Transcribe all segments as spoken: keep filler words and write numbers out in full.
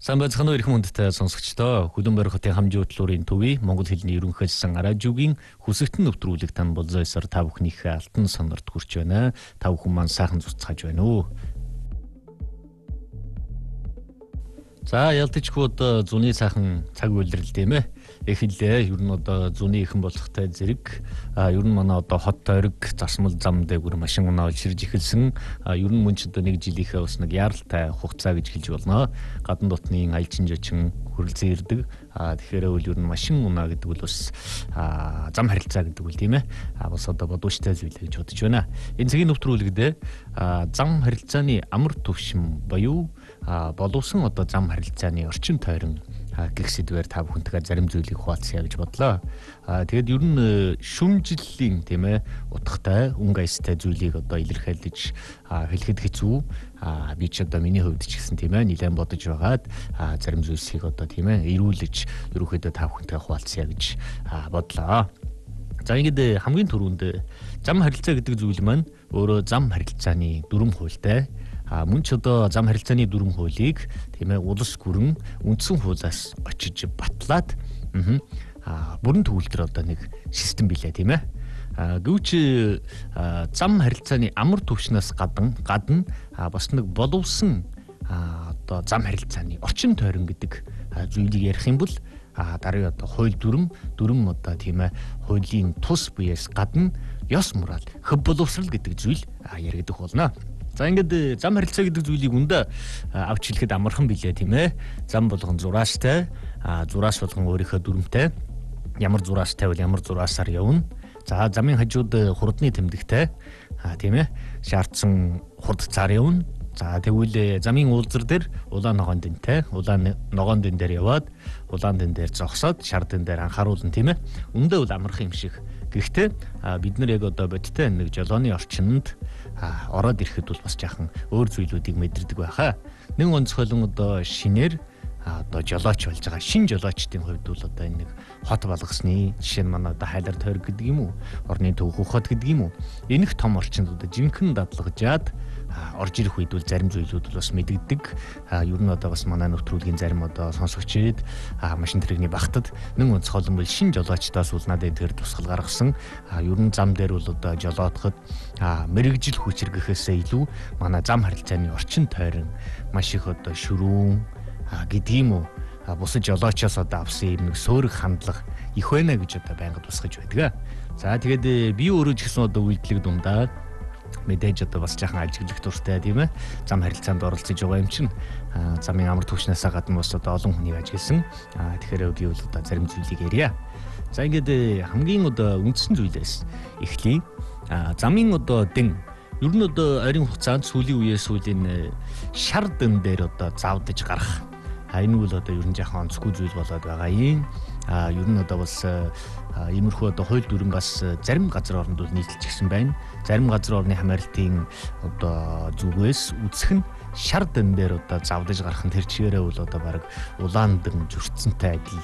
Сайн байцгаана уу эрхэм хүндтэй сонсогчдоо. Хүлэмбэр хотын хамжийн хөтлөөрийн төвийн Монгол хэлний ерөнхий хэлсэн радиогийн хүсэгтэн нэвтрүүлэг тань болзойсоор та бүхнийхээ алтан сонорт хүрч байна. Та бүхэн маань сайхан зүцгааж байна уу? За ялтчгүй одоо зуны сайхан цаг үйлрэл тийм ээ. Эхэллээ. Ер нь одоо зуны ихэн болохтой зэрэг а ер нь манай одоо хот тойрог засмал зам дээгүр машин унаа ширж эхэлсэн. А ер нь мөн ч одоо нэг жилийнхээ бас нэг яаралтай хугацаа гэж хэлж болно. Гадна дотны аялчин жочин хөрөлцөн ирдэг. А тэгэхээр үл ер нь машин унаа гэдэг бол бас а зам харилцаа гэдэг үл тийм ээ. А бас одоо бодвоштой зүйл гэж бодож байна. Энэ цагийн нэвтрүүлэгдээ а зам харилцааны амар төвшин буюу а боловсон одоо зам харилцааны орчин тойрон гэх сэдвээр та бүхэнтэйгээ зарим зүйлийг хуваалцъя гэж бодлоо. Аа тэгээд ер нь шүмжлэлийн тийм ээ утгатай өнгө аястай зүйлийг одоо илэрхийлж хэлэхэд хэцүү. Аа би ч одоо миний хувьд ч гэсэн тийм ээ нэлээд бодож байгаад зарим зүйлсийг одоо тийм ээ эрүүлж ерөөхдөө та бүхэнтэйгээ хуваалцъя гэж бодлоо. За ингээд хамгийн түрүүнд зам харилцаа гэдэг зүйл маань өөрөө зам харилцааны дүрм хуультай. А мөн ч одоо зам харилцааны дүрм хуулийг тийм ээ улс гүрэн үндсэн хуулиас очиж батлаад аа бүрэн төвлөлтөр одоо нэг систем билээ тийм ээ. А гэвч зам харилцааны амар түвшнээс гадна гадна бас нэг боловсон одоо зам харилцааны орчин тойрон гэдэг зүйлийг ярих юм бол а дараагийн одоо хууль дүрм дүрм одоо тийм ээ хуулийн тус буяас гадна ёс мурал хөв боловсрал гэдэг зүйл яригдах болно. За ингээд зам харилцаа гэдэг зүйлийг үндэ авч хэлэхэд амархан билээ тийм ээ. Зам болгон зурааштай, а зурааш болгон өөрийнхөө дүрмтэй. Ямар зурааштай бол ямар зураасаар явна. За замын хажууд хурдны тэмдэгтэй, а тийм ээ. Шаардсан хурд цаар явна. За тэгвэл замын уулзар дээр улаан ногоон дэнтэй, улаан ногоон дэн дээр яваад улаан дэн дээр зогсоод шар дэн дээр анхааруулна тийм ээ. Үндэ бол амархан юм шиг. Гэхдээ бид нар яг одоо бодтой нэг жолооны орчинд ороод ирэхэд бол бас жаахан өөр зүйлүүдийг мэдэрдэг байхаа. Нэг онцгойлон одоо шинээр одоо жолооч болж байгаа шин жолоочдын хувьд бол одоо энэ нэг хот болгосны жишээ нь манай одоо хайлар тойрог гэдэг юм уу, орны төвхөх хот гэдэг юм уу. Энэх том орчинд одоо жинхэнэ дадлагжаад орж ирэх үед бол зарим зүйлүүд бол бас мэдэгдэг. А ер нь одоо бас манай нэвтрүүлгийн зарим одоо сонсогчид машин тэрэгний багтад нэг онцгойлон бол шин жолоочдоос бол надад тэр тусгал гаргасан. А ер нь зам дээр бол одоо жолоодоход а мэрэгжил хүчиргэхээсээ илүү манай зам харилцааны орчин тойрон маш их одоо шүрүүн гэдэг юм уу бусад жолоочоос одоо авсан юм нэг сөөрөг хандлага их байна гэж одоо байнга тусгаж байдаг. За тэгээд би өөрөө ч гэсэн одоо үйлдэлэг дундаа мэдээж одоо бас жаахан ажиглах дуртай тийм ээ. Зам харилцаанд оролцож байгаа юм чинь замын амар түвшнээс гадна бас одоо олон хүнийг ажигласан. Тэгэхээр би бол одоо зарим зүйлийг ярья. За ингээд хамгийн одоо үндсэн зүйлээс эхлэе. Замын одоо дэн ер нь одоо ойрын хугацаанд сүүлийн үеэс сүүлийн шар дэн дээр одоо завдаж гарах. А энэ бол одоо ер нь жаахан онцгүй зүйл болоод байгаа юм. А ер нь одоо бас иймэрхүү одоо хууль дүрм бас зарим газар орнд бол нийтэлчихсэн байна. Зарим газар орны хамаарлтын одоо зүгээс үсэх нь шар дэн дээр одоо завдаж гарах нь тэр чигээрээ бол одоо баг улаан дэн зөрчсөнтэй адил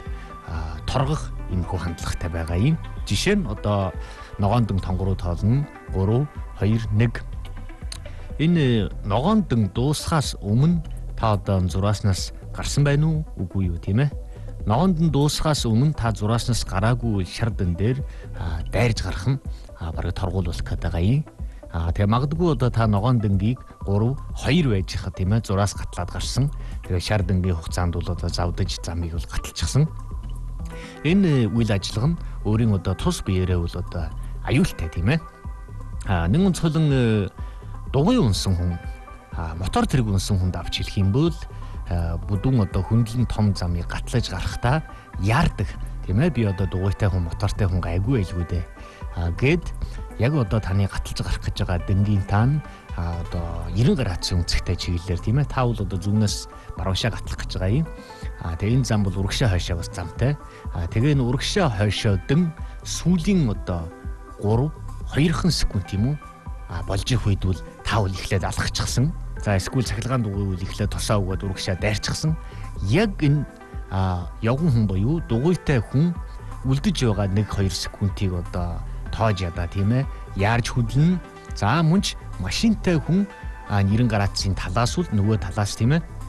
торгох иймэрхүү хандлагатай байгаа юм. Жишээ нь одоо ногоон дэн тонгоруу тоолно гурав хоёр нэг. Энэ ногоон дэн дуусахаас өмнө та одоо зурааснаас гарсан байна уу үгүй юу тийм ээ. Ногоон дэн дуусахаас өмнө та зурааснаас гараагүй шар дэн дээр дайрж гарах нь бараг торгуулуулах гэдэг байгаа юм. А тэгээ магадгүй одоо та ногоон дэнгийг гурав хоёр байж хаа тийм ээ зураас гатлаад гарсан. Тэгээ шар дэнгийн хугацаанд бол одоо завдаж замыг бол гаталчихсан. Энэ үйл ажиллагаа нь өөрийн одоо тус биеэрээ бол одоо аюултай тийм ээ. А нэг онцгойлон дугуй унсан хүн мотор тэрэг унсан хүнд авч хэлэх юм бол бүдүүн одоо хөндлөн том замыг гатлаж гарахдаа яардаг тийм ээ. Би одоо дугуйтай хүн мотортой хүн айгүй байлгүй дээ. А гээд яг одоо таны гаталж гарах гэж байгаа дэнгийн таан одоо нэрэн градусын үнцэгтэй чиглэлээр тийм ээ. Та бол одоо зүүнээс баруушаа гатлах гэж байгаа юм. А тэгээ энэ зам бол урагшаа хойшоо бас замтай. А тэгээ энэ урагшаа хойшоо дэн сүүлийн одоо гурав хоёрхан секунд юм уу а болж их үед бол та бол эхлээд алхачихсан. За эсвэл цахилгаан дугуй үл эхлээд тосоо өгөөд урагшаа дайрчихсан. Яг энэ явган хүн буюу дугуйтай хүн үлдэж байгаа нэг хоёр секундыг одоо тоож ядаа тийм ээ. Яарж хөдлөн. За мөнч машинтай хүн нэрэн градусын талаас бол нөгөө талаас тийм ээ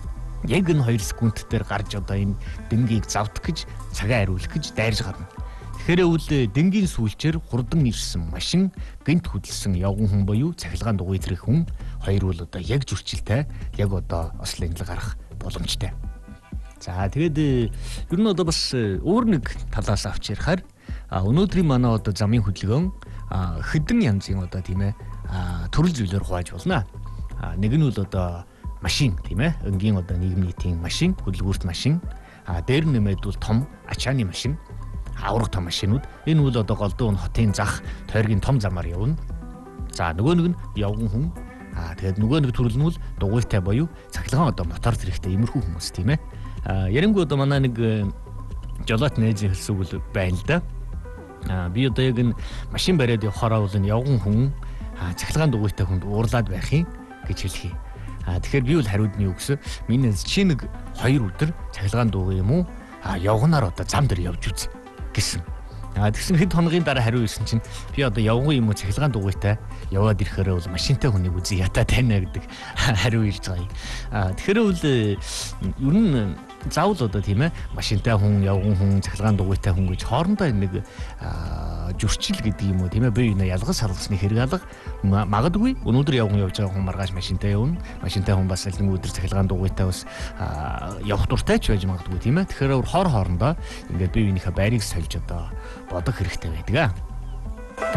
Яг энэ хоёр секунд дээр гарч одоо энэ дэнгийг завдах гэж цагаа хариулах гэж дайрж гарна. Тэгэхээр үл дэнгийн сүүлчээр хурдан ирсэн машин, гинт хөдөлсөн явган хүн буюу цахилгаан дугуй тэрэг хүн хоёр бол одоо яг зөрчилтэй, яг одоо ослын л гарах боломжтой. За тэгээд ер нь одоо бас өөр нэг талаас авч ярихаар өнөөдрийн манай одоо замын хөдөлгөөн хэдэн янзын одоо тийм ээ төрөл зүйлээр хувааж болно. Нэг нь бол одоо машин тийм ээ, өнгийн одоо нийгэм нийтийн машин, хөдөлгүүрт машин, а дээр нэмээд бол том ачааны машин, авраг том машинууд. Энэ бол одоо голдуу хотын зах тойргийн том замаар явна. За нөгөө нэг нь явган хүн, а тэгээд нөгөө нэг төрөл нь бол дугуйтай буюу цахилгаан одоо мотор зэрэгтэй иймэрхүү хүмүүс тийм ээ. А ярингуу одоо манай нэг жолоот нээжийн хэлсэг бол байна л да. А би одоо яг энэ машин бариад явахаараа бол энэ явган хүн цахилгаан дугуйтай хүнд уурлаад байх юм гэж хэлхий. А тэгэхээр би бол хариуд нь юу гэсэн? Миний чи нэг хоёр өдөр цахилгаан дуугүй юм уу? А явганаар одоо зам дээр явж үз гэсэн. А тэгсэн хэд хоногийн дараа хариу ирсэн чинь би одоо явган юм уу цахилгаан дугуйтай яваад ирэхээр бол машинтай хүнийг үзье ятаа тайна гэдэг хариу ирж байгаа юм. А тэгэхээр бол ер нь заавал одоо тийм ээ машинтай хүн, явган хүн, цахилгаан дугуйтай хүн гэж хоорондоо нэг зөрчил гэдэг юм уу тийм ээ бие биенээ ялгаж сарласны хэрэг алга магадгүй. Өнөөдөр явган явж байгаа хүн маргааш машинтай явна. Машинтай хүн бас нэг өдөр цахилгаан дугуйтай бас явах дуртай ч байж магадгүй тийм ээ. Тэгэхээр хор хоорондоо ингээд бие биенийхээ байрыг сольж одоо бодох хэрэгтэй байдаг аа.